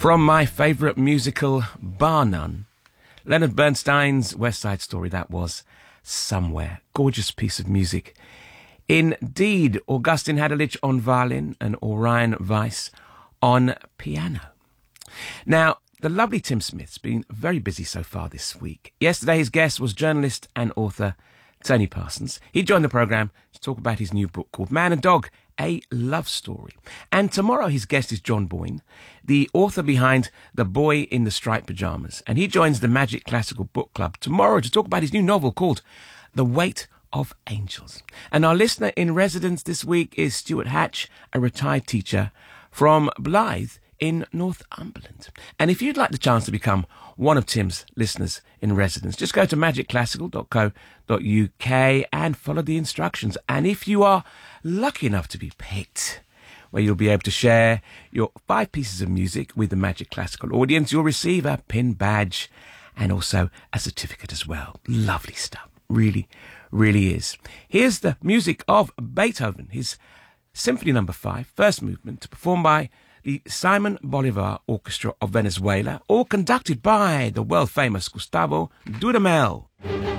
From my favourite musical, bar none, Leonard Bernstein's West Side Story, that was Somewhere. Gorgeous piece of music. Indeed, Augustin Hadelich on violin and Orion Weiss on piano. Now, the lovely Tim Smith's been very busy so far this week. Yesterday, his guest was journalist and author Tony Parsons. He joined the programme to talk about his new book called Man and Dog, A Love Story. And tomorrow his guest is John Boyne, the author behind The Boy in the Striped Pyjamas. And he joins the Magic Classical Book Club tomorrow to talk about his new novel called The Weight of Angels. And our listener in residence this week is Stuart Hatch, a retired teacher from Blythe in Northumberland. And if you'd like the chance to become one of Tim's listeners in residence, just go to magicclassical.co.uk and follow the instructions. And if you are lucky enough to be picked, where you'll be able to share your 5 pieces of music with the Magic Classical audience, you'll receive a pin badge and also a certificate as well. Lovely stuff. Really, really is. Here's the music of Beethoven, his Symphony No. 5, first movement, performed by the Simon Bolivar Orchestra of Venezuela, all conducted by the world-famous Gustavo Dudamel.